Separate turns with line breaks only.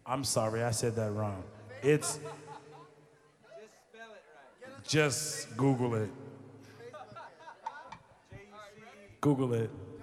I'm sorry, I said that wrong. It's just Google it. Google it.